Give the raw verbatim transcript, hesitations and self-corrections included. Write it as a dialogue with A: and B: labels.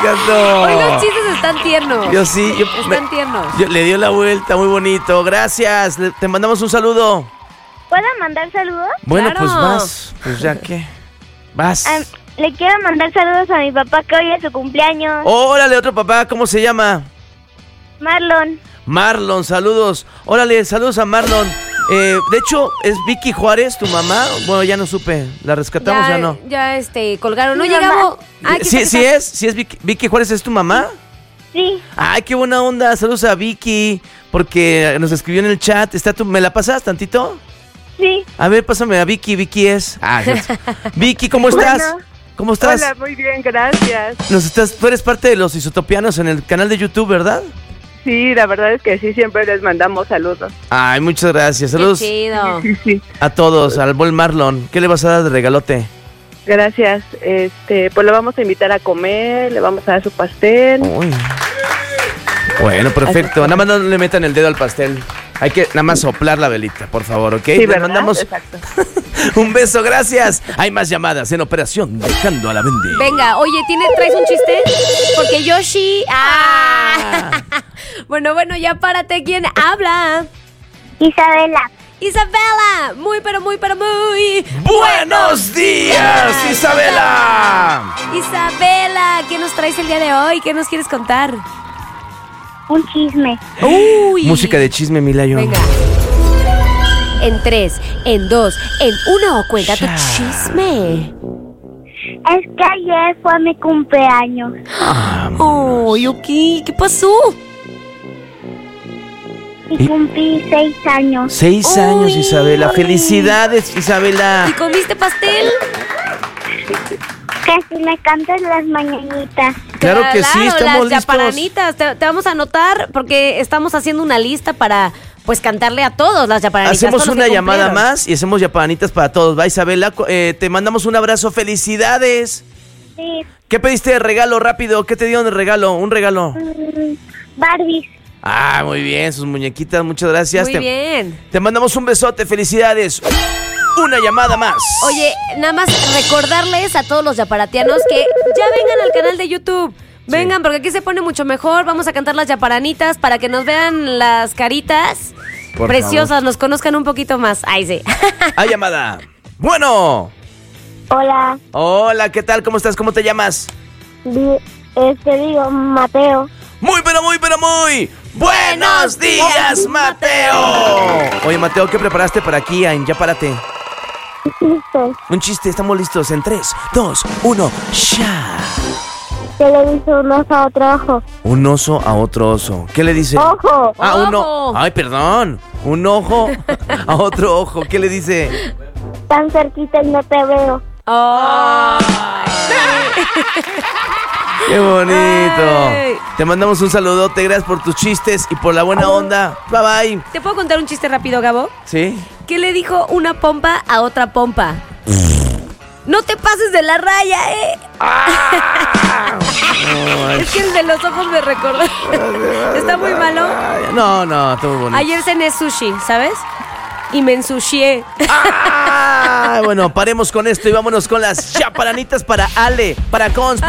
A: encantó.
B: Hoy los chistes están tiernos.
A: Yo sí. Yo,
B: están
A: me,
B: tiernos.
A: Yo, le dio la vuelta, muy bonito. Gracias. Le, te mandamos un saludo.
C: ¿Puedo mandar saludos?
A: Bueno,
B: Claro.
A: pues vas. Pues ya que. Vas.
C: Um, le quiero mandar saludos a mi papá que hoy es su cumpleaños.
A: Órale, otro papá. ¿Cómo se llama?
C: Marlon.
A: Marlon, saludos. Órale, saludos a Marlon. Eh, de hecho, ¿es Vicky Juárez tu mamá? Bueno, ya no supe. ¿La rescatamos ya,
B: Ya,
A: no?
B: ya este, colgaron. No
C: Mi
B: llegamos. Ah, aquí
A: Sí,
B: está,
A: sí
B: aquí está.
A: es. Sí es Vicky, Vicky Juárez, ¿es tu mamá?
C: Sí.
A: Ay, qué buena onda. Saludos a Vicky, porque nos escribió en el chat. ¿Está tú? ¿Me la pasas tantito?
C: Sí.
A: A ver, pásame a Vicky. Vicky es. Ah, Vicky, ¿cómo estás?
C: Bueno.
A: ¿Cómo estás?
D: Hola, muy bien, gracias.
A: Nos estás, tú eres parte de los isotopianos en el canal de YouTube, ¿verdad?
D: Sí, la verdad es que sí, siempre les mandamos saludos.
A: Ay, muchas gracias. Saludos
B: Qué chido.
D: Sí, sí,
A: a todos, al buen Marlon. ¿Qué le vas a dar de regalote?
D: gracias. Este, pues lo vamos a invitar a comer, le vamos a dar su pastel.
A: Uy. Bueno, perfecto. Nada más no le metan el dedo al pastel. Hay que nada más soplar la velita, por favor, ¿ok?
D: Sí,
A: Le
D: ¿verdad?
A: mandamos
D: Exacto.
A: un beso, gracias. Hay más llamadas en Operación Dejando a la Bendy.
B: Venga, oye, ¿tiene, ¿traes un chiste? Porque Yoshi... ¡Ah! Bueno, bueno, ya párate. ¿Quién habla?
C: Isabela.
B: Isabela. Muy, pero muy, pero muy...
A: ¡Buenos días, Isabela!
B: Isabela, ¿qué nos traes el día de hoy? ¿Qué nos quieres contar?
C: Un chisme.
B: Uy.
A: Música de chisme, Milayo.
B: Venga. En tres, en dos, en uno, cuenta tu
A: Ya.
B: chisme.
C: Es que ayer fue mi cumpleaños.
B: Uy, ok, ¿qué pasó?
C: Y
A: ¿Y?
C: cumplí seis años.
A: Seis
B: Uy.
A: años, Isabela. Felicidades, Isabela.
B: ¿Y comiste pastel?
C: Que si me cantas las mañanitas.
A: Claro que sí, estamos
B: las
A: listos.
B: yaparanitas. Te, te vamos a anotar porque estamos haciendo una lista para, pues, cantarle a todos las yaparanitas.
A: Hacemos
B: todos los
A: una
B: que
A: llamada
B: cumplieron.
A: más y hacemos yapanitas para todos. Va, Isabela, eh, te mandamos un abrazo. Felicidades.
C: Sí.
A: ¿Qué pediste de regalo rápido? ¿Qué te dieron de regalo? Un regalo.
C: Mm, Barbies.
A: Ah, muy bien, sus muñequitas, muchas gracias.
B: Muy
A: te,
B: bien.
A: te mandamos un besote, felicidades. Una llamada más.
B: Oye, nada más recordarles a todos los yaparatianos que ya vengan al canal de YouTube. Vengan, porque aquí se pone mucho mejor. Vamos a cantar las yaparanitas para que nos vean las caritas
A: Por
B: preciosas,
A: favor.
B: nos conozcan un poquito más. Ay, sí.
A: Hay llamada. Bueno.
C: Hola.
A: Hola, ¿qué tal? ¿Cómo estás? ¿Cómo te llamas?
C: Di- este digo, Mateo.
A: Muy, pero muy, pero muy. ¡Buenos días, Mateo! Oye, Mateo, ¿qué preparaste para aquí en Ya Párate?
C: Listo.
A: Un chiste, estamos listos en tres, dos, uno, ¡ya!
C: ¿Qué le dice un oso a otro ojo?
A: Un oso a otro oso. ¿Qué le dice?
C: ¡Ojo!
A: Ah, un
B: Ojo.
A: ojo. Ay, perdón. Un ojo a otro ojo. ¿Qué le dice?
C: Tan cerquita y no te veo.
A: ¡Qué bonito!
B: Ay.
A: Te mandamos un saludote. Gracias por tus chistes y por la buena onda. Bye, bye.
B: ¿Te puedo contar un chiste rápido, Gabo?
A: ¿Sí?
B: ¿Qué le dijo una pompa a otra pompa? No te pases de la raya, ¿eh? Es que el de los ojos me recordó. Está muy malo.
A: No, no, todo bonito.
B: Ayer cené sushi, ¿sabes? Y me ensucié.
A: Ah, bueno, paremos con esto y vámonos con las chaparanitas para Ale, para Cons, para